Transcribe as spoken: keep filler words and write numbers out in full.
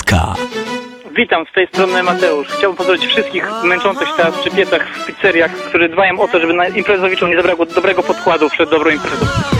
K. Witam, z tej strony Mateusz. Chciałbym pozdrowić wszystkich męczących się teraz przy piecach w pizzeriach, którzy dbają o to, żeby na imprezowiczom nie zabrakło dobrego podkładu przed dobrą imprezą.